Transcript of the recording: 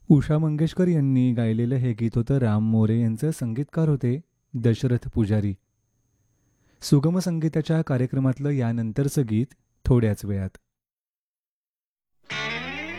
उषा मंगेशकर यांनी गायलेलं हे गीत होतं राम मोरे यांचं. संगीतकार होते दशरथ पुजारी. सुगम संगीताच्या कार्यक्रमातलं यानंतरचं गीत थोड्याच वेळात.